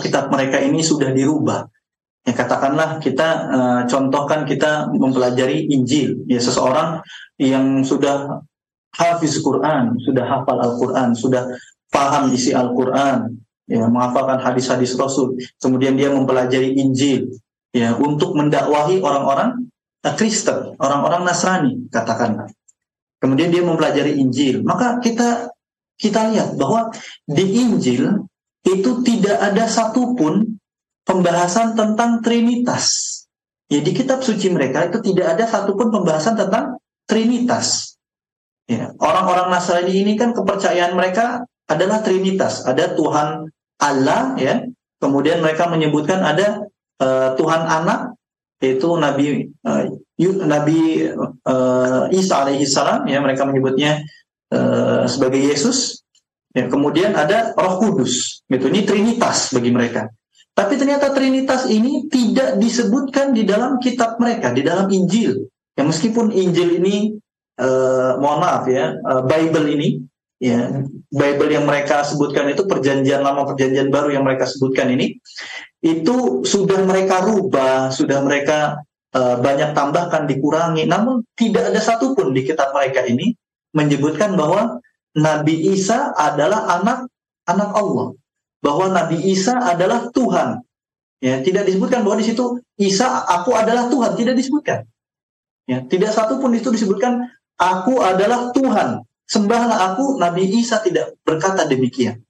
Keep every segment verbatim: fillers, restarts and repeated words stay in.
kitab mereka ini sudah dirubah. Ya, katakanlah kita uh, contohkan kita mempelajari Injil, ya seseorang yang sudah hafiz Quran, sudah hafal Al-Quran, sudah paham isi Al-Quran, ya menghafalkan hadis-hadis Rasul, kemudian dia mempelajari Injil, ya untuk mendakwahi orang-orang Kristen, orang-orang Nasrani, katakanlah. Kemudian dia mempelajari Injil, maka kita kita lihat bahwa di Injil itu tidak ada satupun pembahasan tentang Trinitas. Ya, di kitab suci mereka itu tidak ada satupun pembahasan tentang Trinitas. Ya, orang-orang Nasrani ini kan kepercayaan mereka adalah Trinitas. Ada Tuhan Allah, ya. Kemudian mereka menyebutkan ada uh, Tuhan Anak, yaitu Nabi uh, Nabi uh, Isa alaihi salam, ya mereka menyebutnya uh, sebagai Yesus. Ya, kemudian ada Roh Kudus. Gitu. Ini Trinitas bagi mereka. Tapi ternyata Trinitas ini tidak disebutkan di dalam kitab mereka, di dalam Injil. Ya meskipun Injil ini, uh, mohon maaf ya, uh, Bible ini, ya Bible yang mereka sebutkan itu perjanjian lama, perjanjian baru yang mereka sebutkan ini, itu sudah mereka rubah, sudah mereka uh, banyak tambahkan, dikurangi. Namun tidak ada satupun di kitab mereka ini menyebutkan bahwa Nabi Isa adalah anak anak Allah. Bahwa Nabi Isa adalah Tuhan. Ya, tidak disebutkan bahwa di situ Isa, aku adalah Tuhan, tidak disebutkan. Ya, tidak satu pun itu disebutkan aku adalah Tuhan. Sembahlah aku, Nabi Isa tidak berkata demikian.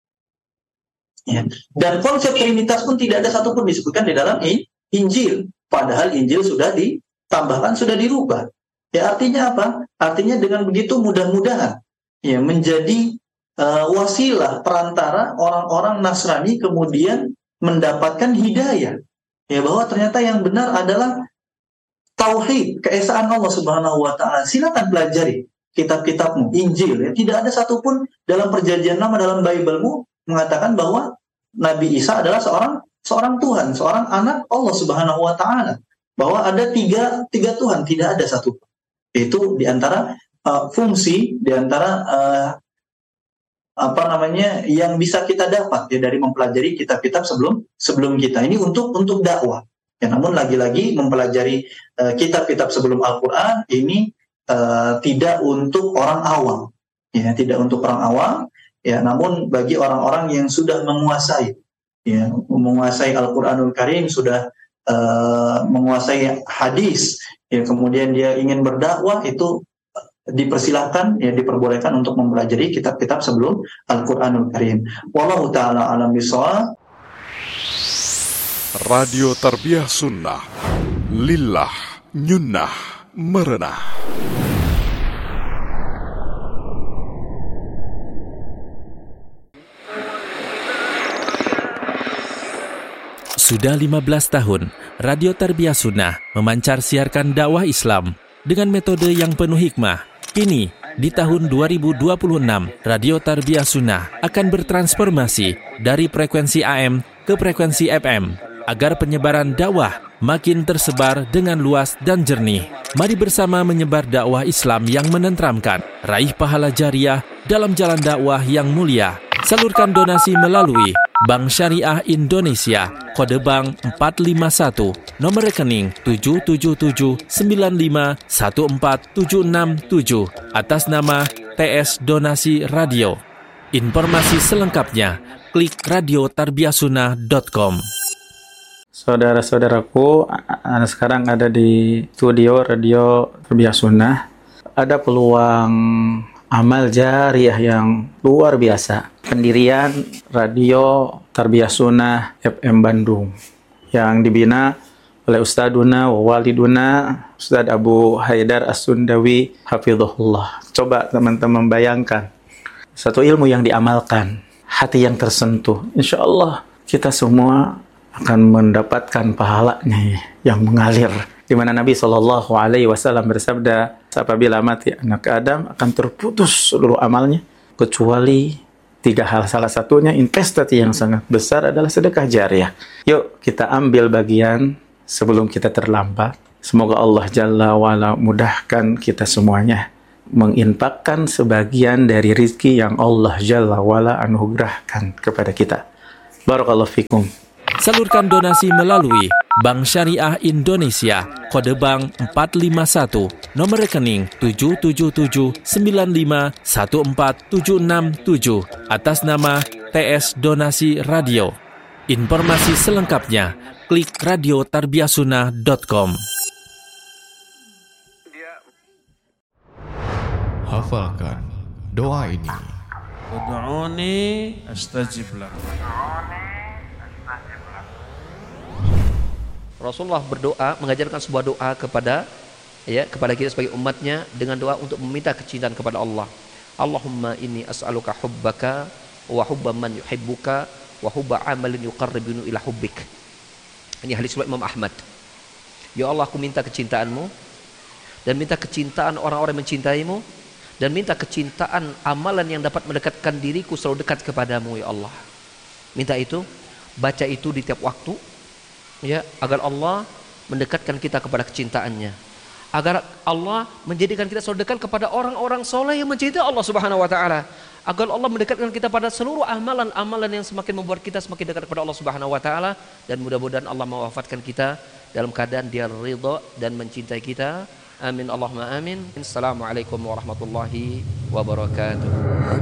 Ya. Dan konsep Trinitas pun tidak ada satu pun disebutkan di dalam Injil. Padahal Injil sudah ditambahkan, sudah dirubah. Ya, artinya apa? Artinya dengan begitu mudah-mudahan ya menjadi Uh, wasilah perantara orang-orang Nasrani kemudian mendapatkan hidayah, ya bahwa ternyata yang benar adalah tauhid, keesaan Allah Subhanahu wa taala. Silakan pelajari kitab-kitabmu, Injil, ya. Tidak ada satupun dalam perjanjian lama, dalam Bible-mu mengatakan bahwa Nabi Isa adalah seorang seorang Tuhan, seorang anak Allah Subhanahu wa taala. Bahwa ada tiga tiga Tuhan, tidak ada satu. Itu diantara uh, fungsi, diantara uh, apa namanya yang bisa kita dapat ya dari mempelajari kitab-kitab sebelum sebelum kita ini untuk untuk dakwah. Ya, namun lagi-lagi mempelajari uh, kitab-kitab sebelum Al-Qur'an ini uh, tidak untuk orang awam. Ya, tidak untuk orang awam, ya, namun bagi orang-orang yang sudah menguasai ya, menguasai Al-Qur'anul Karim, sudah uh, menguasai hadis, ya, kemudian dia ingin berdakwah, itu dipersilahkan, ya diperbolehkan untuk mempelajari kitab-kitab sebelum Al-Qur'anul Karim. Wallahu ta'ala alam bishawab. Radio Tarbiyah Sunnah, lillah, nyunnah, merenah. Sudah lima belas tahun, Radio Tarbiyah Sunnah memancar siarkan dakwah Islam dengan metode yang penuh hikmah. Kini, di tahun dua ribu dua puluh enam, Radio Tarbiyah Sunnah akan bertransformasi dari frekuensi A M ke frekuensi F M agar penyebaran dakwah makin tersebar dengan luas dan jernih. Mari bersama menyebar dakwah Islam yang menenteramkan, raih pahala jariah dalam jalan dakwah yang mulia. Salurkan donasi melalui Bank Syariah Indonesia, kode bank empat lima satu, nomor rekening tujuh tujuh tujuh sembilan lima satu empat tujuh enam tujuh, atas nama T S Donasi Radio. Informasi selengkapnya, klik radio tarbiyah sunnah dot com. Saudara-saudaraku, Anda sekarang ada di studio Radio Tarbiyah Sunnah. Ada peluang amal jariah yang luar biasa. Pendirian Radio Tarbiyah Sunnah F M Bandung yang dibina oleh Ustaduna wa Waliduna Ustadz Abu Haidar As-Sundawi Hafizahullah. Coba teman-teman bayangkan satu ilmu yang diamalkan, hati yang tersentuh. Insya Allah kita semua akan mendapatkan pahalanya yang mengalir. Di mana Nabi shallallahu alaihi wasallam bersabda, apabila mati anak Adam akan terputus seluruh amalnya kecuali tiga hal. Salah satunya investasi yang sangat besar adalah sedekah jariah. Yuk kita ambil bagian sebelum kita terlambat. Semoga Allah Jalla wa'ala mudahkan kita semuanya menginfakkan sebagian dari rizki yang Allah Jalla wa'ala anugerahkan kepada kita. Barakallahu fikum. Salurkan donasi melalui Bank Syariah Indonesia, kode bank empat lima satu, nomor rekening tujuh tujuh tujuh sembilan lima satu empat tujuh enam tujuh atas nama T S Donasi Radio. Informasi selengkapnya klik radio tarbiyah sunnah dot com. Hafalkan doa ini. Ud'uni astajib lakum. Rasulullah berdoa, mengajarkan sebuah doa kepada ya kepada kita sebagai umatnya dengan doa untuk meminta kecintaan kepada Allah. Allahumma inni as'aluka hubbaka wa hubba man yuhibbuka wa hubba amalin yuqarribuni ila hubbik. Ini hadis riwayat Imam Ahmad. Ya Allah, aku minta kecintaanmu dan minta kecintaan orang-orang yang mencintaimu dan minta kecintaan amalan yang dapat mendekatkan diriku selalu dekat kepadamu ya Allah. Minta itu, baca itu di tiap waktu ya, agar Allah mendekatkan kita kepada kecintaannya, agar Allah menjadikan kita selalu dekat kepada orang-orang soleh yang mencintai Allah Subhanahu wa taala, agar Allah mendekatkan kita pada seluruh amalan-amalan yang semakin membuat kita semakin dekat kepada Allah Subhanahu wa taala, dan mudah-mudahan Allah mewafatkan kita dalam keadaan Dia ridha dan mencintai kita. Amin Allahumma amin. Assalamualaikum warahmatullahi wabarakatuh.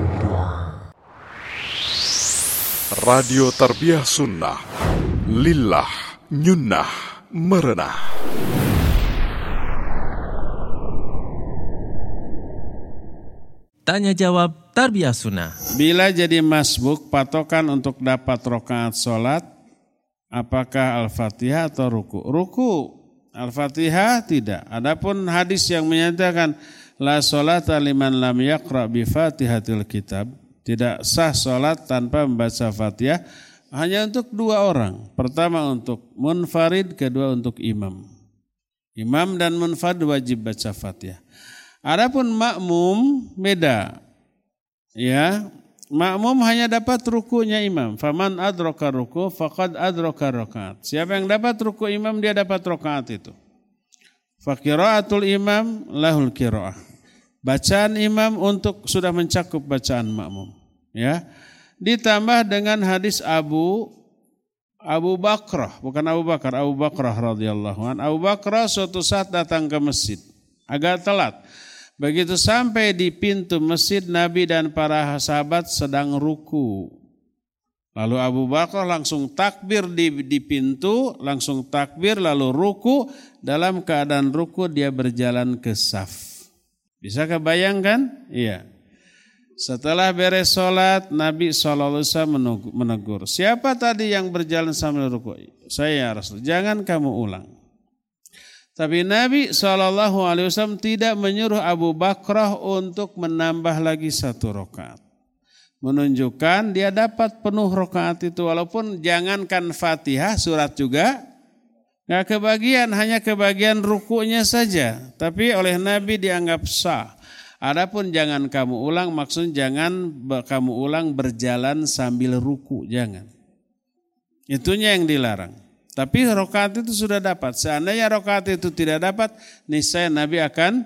Radio Tarbiyah Sunnah Lillah Nyunnah Merenah. Tanya jawab Tarbiyah Sunnah. Bila jadi masbuk, patokan untuk dapat rakaat sholat, apakah Al-Fatihah atau ruku? Ruku. Al-Fatihah tidak. Adapun hadis yang menyatakan la sholata liman lam yaqra bi Fatihatil kitab, tidak sah sholat tanpa membaca Fatihah, hanya untuk dua orang. Pertama untuk munfarid, kedua untuk imam. Imam dan munfarid wajib baca Fatihah. Adapun makmum beda. Ya, makmum hanya dapat rukunya imam. Faman adraka ruku faqad adraka rakaat. Siapa yang dapat ruku imam, dia dapat rakaat itu. Fa qiraatul imam lahul qiraah. Bacaan imam untuk sudah mencakup bacaan makmum. Ya. Ditambah dengan hadis Abu Abu Bakrah, bukan Abu Bakar, Abu Bakrah radhiyallahu anhu. Abu Bakrah suatu saat datang ke masjid, agak telat. Begitu sampai di pintu masjid, Nabi dan para sahabat sedang ruku. Lalu Abu Bakrah langsung takbir di, di pintu, langsung takbir lalu ruku. Dalam keadaan ruku dia berjalan ke saf. Bisa kebayangkan? Iya. Setelah beres sholat, Nabi shallallahu alaihi wasallam menegur. Siapa tadi yang berjalan sambil ruku? Saya ya Rasul. Jangan kamu ulang. Tapi Nabi shallallahu alaihi wasallam tidak menyuruh Abu Bakrah untuk menambah lagi satu rakaat. Menunjukkan dia dapat penuh rakaat itu. Walaupun jangankan Fatihah, surat juga nggak kebagian. Hanya kebagian rukunya saja. Tapi oleh Nabi dianggap sah. Adapun jangan kamu ulang, maksudnya jangan kamu ulang berjalan sambil ruku, jangan. Itunya yang dilarang. Tapi rakaat itu sudah dapat. Seandainya rakaat itu tidak dapat, niscaya Nabi akan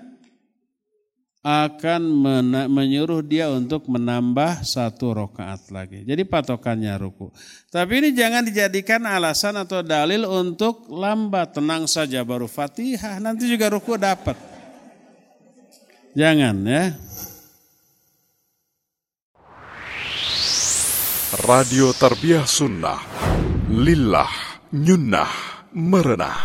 akan menyuruh dia untuk menambah satu rakaat lagi. Jadi patokannya ruku. Tapi ini jangan dijadikan alasan atau dalil untuk lambat. Tenang saja baru Fatihah, nanti juga ruku dapat. Jangan ya. Radio Tarbiyah Sunnah Lillah Nyunnah Merenah.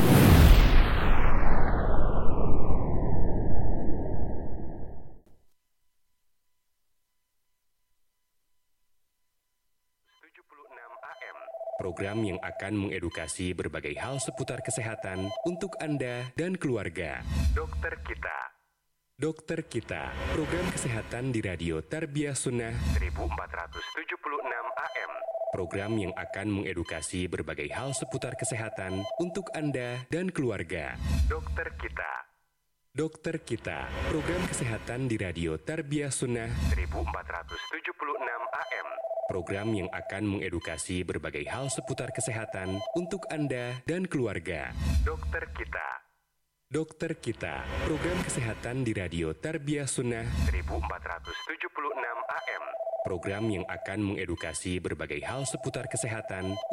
Program yang akan mengedukasi berbagai hal seputar kesehatan untuk Anda dan keluarga. Dokter Kita. Dokter Kita, program kesehatan di Radio Tarbiyah Sunnah seribu empat ratus tujuh puluh enam A M. Program yang akan mengedukasi berbagai hal seputar kesehatan untuk Anda dan keluarga. Dokter Kita. Dokter Kita, program kesehatan di Radio Tarbiyah Sunnah seribu empat ratus tujuh puluh enam A M. Program yang akan mengedukasi berbagai hal seputar kesehatan untuk Anda dan keluarga. Dokter Kita. Dokter Kita, program kesehatan di Radio Tarbiyah Sunnah seribu empat ratus tujuh puluh enam A M. program yang akan mengedukasi berbagai hal seputar kesehatan